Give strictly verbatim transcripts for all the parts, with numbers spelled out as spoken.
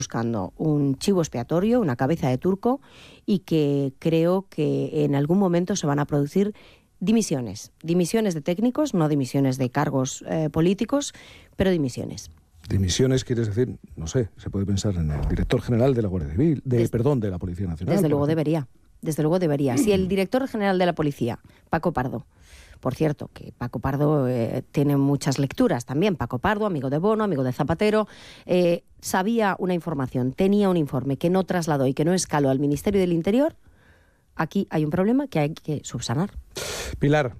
buscando un chivo expiatorio, una cabeza de turco, y que creo que en algún momento se van a producir dimisiones. Dimisiones de técnicos, no dimisiones de cargos eh, políticos, pero dimisiones. Dimisiones, quieres decir, no sé, se puede pensar en el director general de la Guardia Civil, de, Des, perdón, de la Policía Nacional. Desde luego debería, desde luego debería. Si el director general de la Policía, Paco Pardo, por cierto, que Paco Pardo eh, tiene muchas lecturas también, Paco Pardo, amigo de Bono, amigo de Zapatero, eh, sabía una información, tenía un informe que no trasladó y que no escaló al Ministerio del Interior, aquí hay un problema que hay que subsanar. Pilar.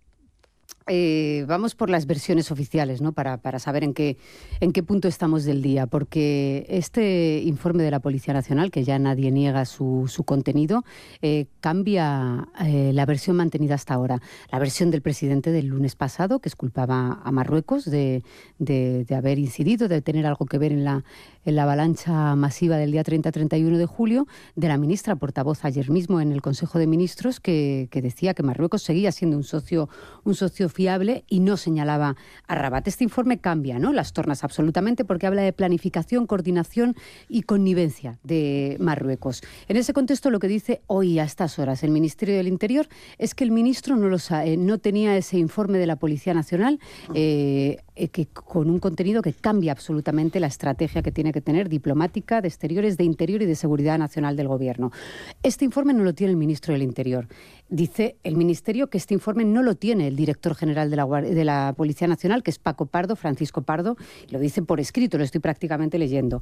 Eh, vamos por las versiones oficiales, ¿no? Para, para saber en qué, en qué punto estamos del día, porque este informe de la Policía Nacional, que ya nadie niega su, su contenido, eh, cambia eh, la versión mantenida hasta ahora. La versión del presidente del lunes pasado, que exculpaba a Marruecos de, de, de haber incidido, de tener algo que ver en la, en la avalancha masiva del día treinta a treinta y uno de julio, de la ministra portavoz ayer mismo en el Consejo de Ministros, que, que decía que Marruecos seguía siendo un socio, un socio fiable y no señalaba a Rabat. Este informe cambia, ¿no?, las tornas absolutamente, porque habla de planificación, coordinación y connivencia de Marruecos. En ese contexto, lo que dice hoy a estas horas el Ministerio del Interior es que el ministro no, lo sabe, no tenía ese informe de la Policía Nacional eh, que, con un contenido que cambia absolutamente la estrategia que tiene que tener diplomática, de exteriores, de interior y de seguridad nacional del Gobierno. Este informe no lo tiene el ministro del Interior. Dice el Ministerio que este informe no lo tiene el director general de la, de la Policía Nacional, que es Paco Pardo, Francisco Pardo, lo dicen por escrito, lo estoy prácticamente leyendo.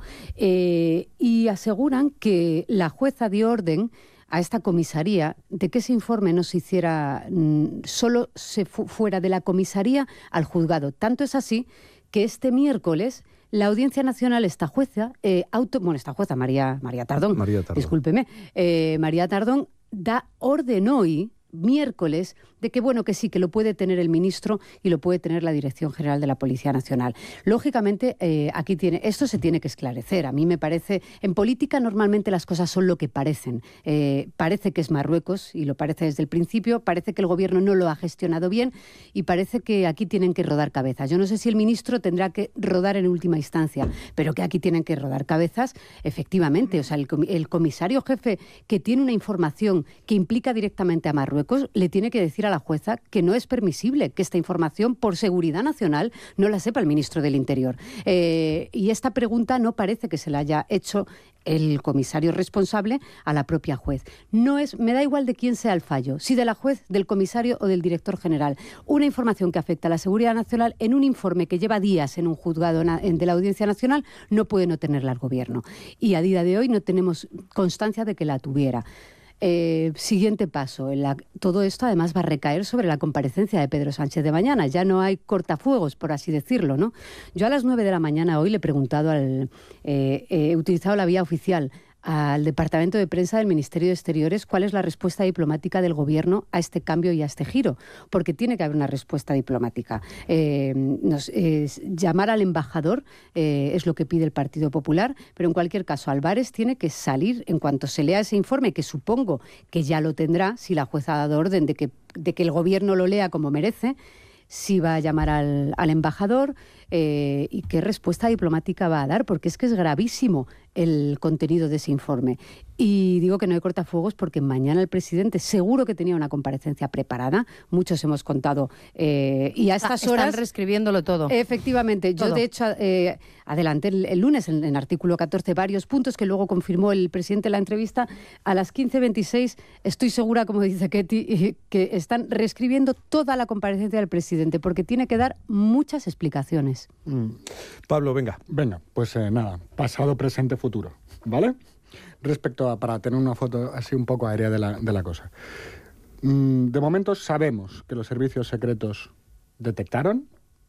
Eh, y aseguran que la jueza dio orden a esta comisaría de que ese informe no se hiciera, mmm, solo se fu fuera de la comisaría al juzgado. Tanto es así que este miércoles la Audiencia Nacional, esta jueza, eh, auto, bueno, esta jueza, María, María Tardón, María Tardón. discúlpeme, eh, María Tardón, da orden hoy, miércoles, de que bueno, que sí, que lo puede tener el ministro y lo puede tener la Dirección General de la Policía Nacional. Lógicamente, eh, aquí tiene, esto se tiene que esclarecer. A mí me parece, en política normalmente las cosas son lo que parecen. Eh, parece que es Marruecos, y lo parece desde el principio, parece que el gobierno no lo ha gestionado bien y parece que aquí tienen que rodar cabezas. Yo no sé si el ministro tendrá que rodar en última instancia, pero que aquí tienen que rodar cabezas, efectivamente. O sea, el, el comisario jefe que tiene una información que implica directamente a Marruecos, le tiene que decir a la jueza que no es permisible que esta información, por seguridad nacional, no la sepa el ministro del Interior. Eh, y esta pregunta no parece que se la haya hecho el comisario responsable a la propia juez. No es, me da igual de quién sea el fallo, si de la juez, del comisario o del director general. Una información que afecta a la seguridad nacional en un informe que lleva días en un juzgado de la Audiencia Nacional no puede no tenerla el gobierno. Y a día de hoy no tenemos constancia de que la tuviera. Eh, siguiente paso. La, todo esto además va a recaer sobre la comparecencia de Pedro Sánchez de mañana. Ya no hay cortafuegos, por así decirlo, ¿no? Yo a las nueve de la mañana hoy le he preguntado, al, eh, he utilizado la vía oficial al Departamento de Prensa del Ministerio de Exteriores cuál es la respuesta diplomática del Gobierno a este cambio y a este giro, porque tiene que haber una respuesta diplomática. Eh, nos, eh, llamar al embajador eh, es lo que pide el Partido Popular, pero en cualquier caso Álvarez tiene que salir en cuanto se lea ese informe, que supongo que ya lo tendrá si la jueza ha dado orden de que, de que el Gobierno lo lea como merece. Si va a llamar al, al embajador eh, y qué respuesta diplomática va a dar, porque es que es gravísimo el contenido de ese informe. Y digo que no hay cortafuegos porque mañana el presidente seguro que tenía una comparecencia preparada, muchos hemos contado, eh, y a estas Están horas... Están reescribiéndolo todo. Efectivamente, todo. Yo de hecho eh, adelanté el, el lunes en, en artículo catorce varios puntos que luego confirmó el presidente en la entrevista. A las quince veintiséis estoy segura, como dice Ketty, que están reescribiendo toda la comparecencia del presidente porque tiene que dar muchas explicaciones. Mm. Pablo, venga. Venga, pues eh, nada, pasado, presente, futuro, ¿vale? Respecto a, para tener una foto así un poco aérea de la, de la cosa. Mm, de momento sabemos que los servicios secretos detectaron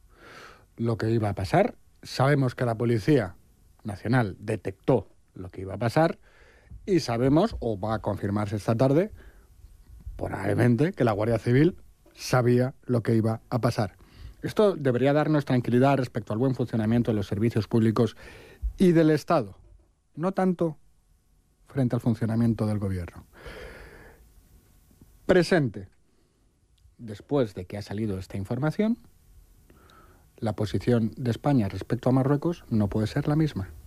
lo que iba a pasar, sabemos que la Policía Nacional detectó lo que iba a pasar y sabemos, o va a confirmarse esta tarde, probablemente, que la Guardia Civil sabía lo que iba a pasar. Esto debería darnos tranquilidad respecto al buen funcionamiento de los servicios públicos y del Estado, no tanto frente al funcionamiento del Gobierno. Presente. Después de que ha salido esta información, la posición de España respecto a Marruecos no puede ser la misma.